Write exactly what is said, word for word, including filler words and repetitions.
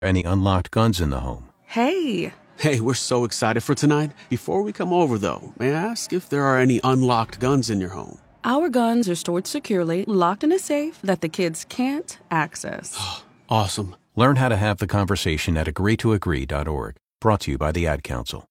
Any unlocked guns in the home? Hey! Hey, we're so excited for tonight. Before we come over, though, may I ask if there are any unlocked guns in your home? Our guns are stored securely, locked in a safe that the kids can't access. Awesome. Learn how to have the conversation at agree to agree dot org. Brought to you by the Ad Council.